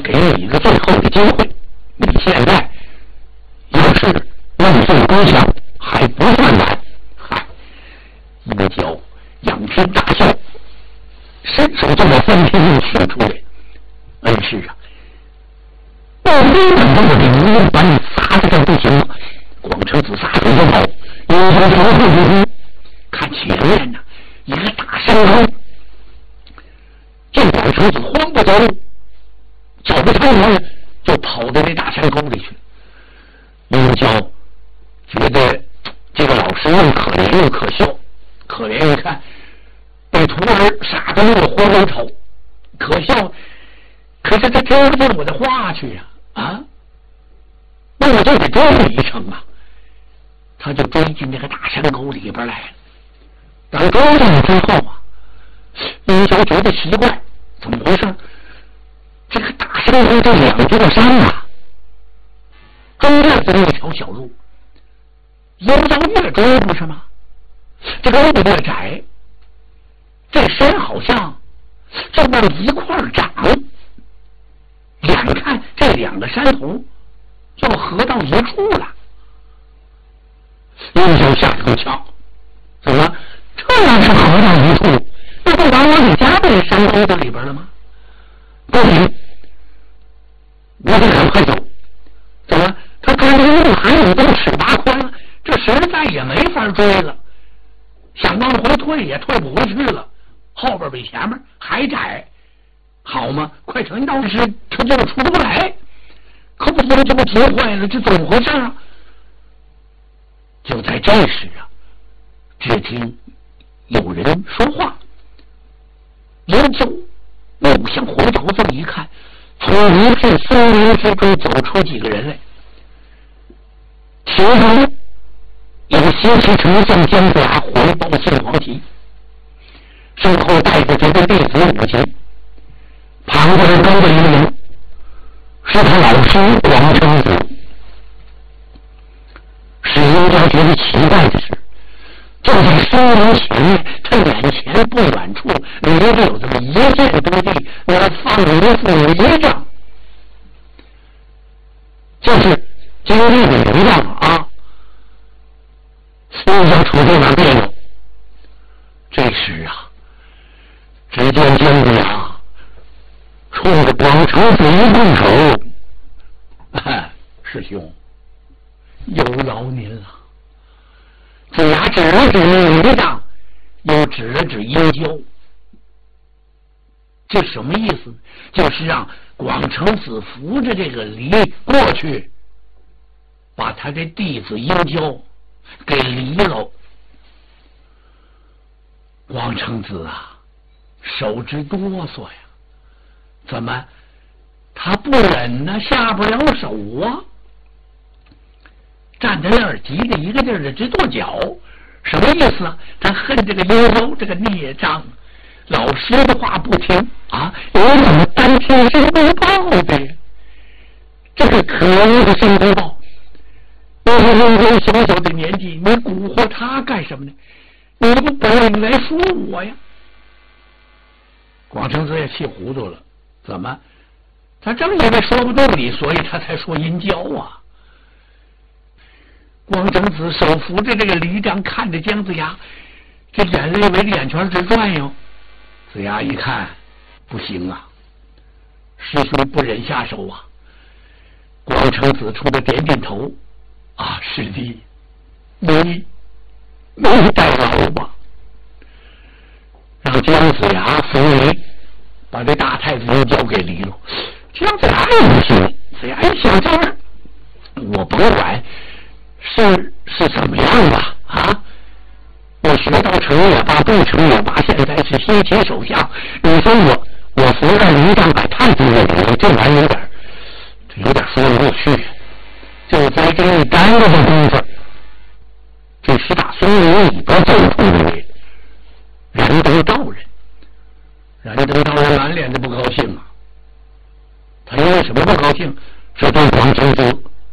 给你一个最后的机会，你现在要是认罪归降，还不算晚。嗨，一个叫仰天大笑，伸手就把3天又取出来。恩师啊，我非等到我的无用把你撒在这不行了。广成子撒手就跑，有些逃后不知，看前面呢一个大山沟，见广成子慌不择路，脚不长了就跑到那大山沟里去。幼教觉得这个老师又可怜又可笑，可怜一看被徒儿傻得落活回头，可笑，可是他听不进我的话去啊，那我就得追你一程啊。他就追进那个大山沟里边来了。等追上了之后啊，幼教觉得奇怪，怎么回事？这个大山沟这2座山啊，中间是一条小路，幼教越追不是吗？这个路越窄，这山好像就往一块长，眼看这2个山头要合到一处了。幼教吓了一跳，怎么这要是合到一处，那不把我给夹在山沟子里边了吗？不行，我得赶快走。怎么他看这个路还有7尺8宽了，这实在也没法追了，想往回退也退不回去了，后边比前面还窄，好嘛，快成道时他就出不来，可不就这么急坏了，这怎么回事啊？就在这时啊，只听有人说话，幼教目向回头这么一看，从一片森林之中走出几个人来，其中有西岐丞相姜子牙回报献黄旗，身后带着这个弟子5级，旁边跟着一个人，是他老师广成子。使幼教觉得奇怪的是，就在森林前面，他眼前不远处离着有这么1箭多地，那放着一副仪仗，就是经历的仪仗啊。幼教瞅这哪别扭，这时啊，只见姜子牙冲着广成子一动手，师兄，有劳您了。子牙指了指仪仗，又指了指幼教，这什么意思？就是让广成子扶着这个离过去，把他的弟子幼教给离了。广成子啊，手直哆嗦呀，怎么他不忍呢？下不了手啊！站在那儿急得一个劲儿的直跺脚，什么意思啊？他恨这个幽州这个孽障，老师的话不听啊，有怎么单听申公豹的呀？这个可恶的申公豹，你小小的年纪，你蛊惑他干什么呢？你不本来说我呀？广成子也气糊涂了，怎么？他正因为说不动你，所以他才说阴交啊。广成子手扶着这个离杖，看着姜子牙，这眼泪围着眼圈直转悠。子牙一看，不行啊，师兄不忍下手啊。广成子冲他点点头，啊，师弟，你代劳吧。让姜子牙扶离，把这大太子又交给离了。姜子牙也不行，子牙一想这玩意儿，我甭管是怎么样吧啊！我学到成也罢，不成也罢，现在是西岐首相。你说我扶着离杖把太子给离，这玩意儿有点说不过去。就在这里耽搁的功夫，这是打森林里边走出来的燃灯道人。燃灯道人满脸的不高兴啊！他因为什么不高兴？是对广成子